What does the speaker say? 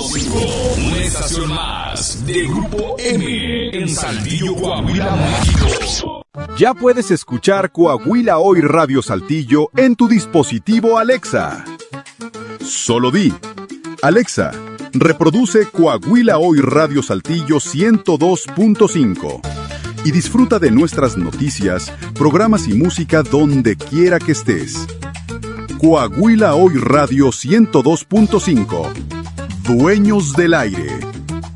102.5, una estación más de Grupo M en Saltillo, Coahuila, México. Ya puedes escuchar Coahuila Hoy Radio Saltillo en tu dispositivo Alexa. Solo di: Alexa, reproduce Coahuila Hoy Radio Saltillo 102.5 y disfruta de nuestras noticias, programas y música donde quiera que estés. Coahuila Hoy Radio 102.5. Dueños del aire.